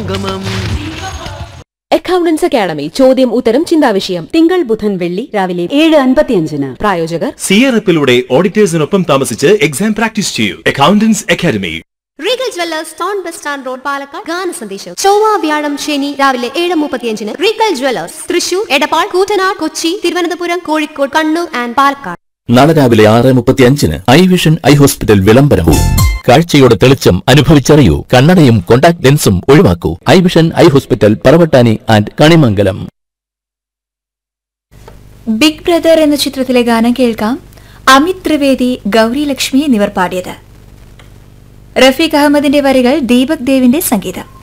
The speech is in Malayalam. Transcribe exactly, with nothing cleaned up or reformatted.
സംഗമം. അക്കൗണ്ടൻസ് അക്കാഡമി ചോദ്യം ഉത്തരം ചിന്താവിഷയം തിങ്കൾ ബുധൻ വെള്ളി രാവിലെ ഏഴ് അൻപത്തിയഞ്ചിന്. പ്രായോജകർ സിയറപ്പിലൂടെ ഓഡിറ്റേഴ്സിനൊപ്പം താമസിച്ച് എക്സാം പ്രാക്ടീസ് ചെയ്യൂ. Accountants academy. Regal Jewellers town bus stand road Palakkad. ഗാന സന്ദേശം ചൊവ്വ വ്യാഴം ശനി രാവിലെ ഏഴ് മുപ്പത്തിയഞ്ചിന്. Regal Jewellers Thrissur, Edappal, Koottanad, Kochi, Thiruvananthapuram, Kozhikode, Kannur and Palakkad. നാളെ രാവിലെ ആറ് മുപ്പത്തിയഞ്ചിന് ഐ വിഷൻ ഐ ഹോസ്പിറ്റൽ വിളംബരവും. കാഴ്ചയുടെ തെളിച്ചം അനുഭവിച്ചറിയൂ. കണ്ണടയും contact ലെൻസും ഒഴിവാക്കൂ. I vision eye hospital, Paravattani and Kanimangalam. Big brother എന്ന ചിത്രത്തിലെ ഗാനം കേൾക്കാം. അമിത് ത്രിവേദി, ഗൗരി ലക്ഷ്മി എന്നിവർ പാടിയത്. റഫീഖ് അഹമ്മദിന്റെ വരികൾ, ദീപക് ദേവിന്റെ സംഗീതം.